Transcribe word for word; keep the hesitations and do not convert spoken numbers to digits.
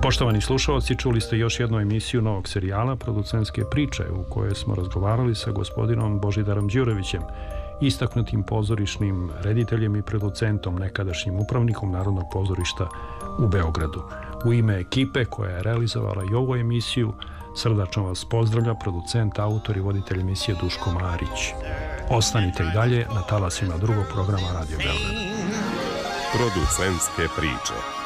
Poštovani slušalci, čuli ste još jednu emisiju novog serijala Producentske priče u kojoj smo razgovarali sa gospodinom Božidarom Đurevićem, istaknutim pozorišnim rediteljem i producentom, nekadašnjim upravnikom Narodnog pozorišta u Beogradu. U ime ekipe koja je realizovala i ovu emisiju, srdačno vas pozdravlja producent, autor i voditelj emisije Duško Marić. Ostanite i dalje na talasima drugog programa Radio Beograd. Producentske priče.